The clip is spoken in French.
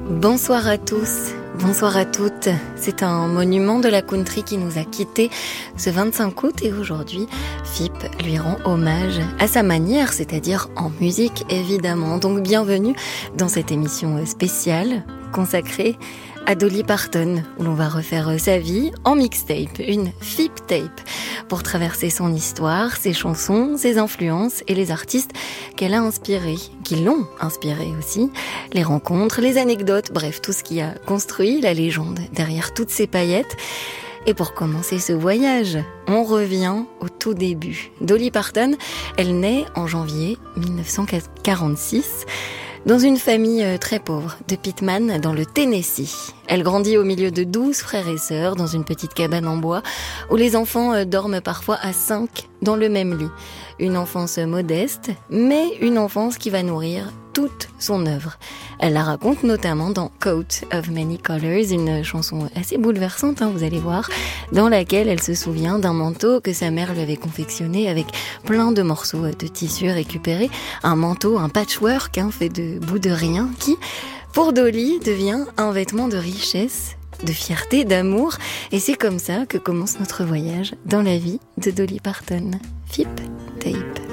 Bonsoir à tous, bonsoir à toutes. C'est un monument de la country qui nous a quittés ce 25 août et aujourd'hui, Phipp lui rend hommage à sa manière, c'est-à-dire en musique évidemment. Donc bienvenue dans cette émission spéciale consacrée à Dolly Parton, où l'on va refaire sa vie en mixtape, une Phipp tape, pour traverser son histoire, ses chansons, ses influences et les artistes qu'elle a inspirés, qui l'ont inspiré aussi, les rencontres, les anecdotes, bref, tout ce qui a construit la légende derrière toutes ces paillettes. Et pour commencer ce voyage, on revient au tout début. Dolly Parton, elle naît en janvier 1946, dans une famille très pauvre de Pitman, dans le Tennessee. Elle grandit au milieu de 12 frères et sœurs dans une petite cabane en bois où les enfants dorment parfois à 5 dans le même lit. Une enfance modeste, mais une enfance qui va nourrir toute son œuvre. Elle la raconte notamment dans Coat of Many Colors, une chanson assez bouleversante, vous allez voir, dans laquelle elle se souvient d'un manteau que sa mère lui avait confectionné avec plein de morceaux de tissu récupérés. Un manteau, un patchwork fait de bout de rien qui, pour Dolly, devient un vêtement de richesse, de fierté, d'amour. Et c'est comme ça que commence notre voyage dans la vie de Dolly Parton. Phipp tape.